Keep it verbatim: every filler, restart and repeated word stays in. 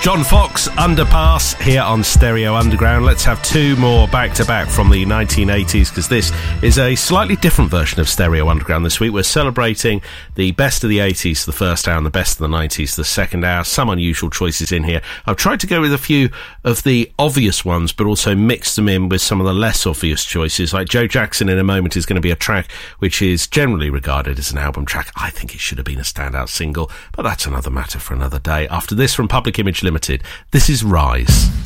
John Fox, Underpass, here on Stereo Underground. Let's have two more back-to-back from the nineteen eighties, because this is a slightly different version of Stereo Underground this week. We're celebrating the best of the eighties, the first hour, and the best of the nineties, the second hour. Some unusual choices in here. I've tried to go with a few of the obvious ones, but also mix them in with some of the less obvious choices. Like Joe Jackson in a moment is going to be a track which is generally regarded as an album track. I think it should have been a standout single, but that's another matter for another day. After this, from Public Image Limited, this is Rise.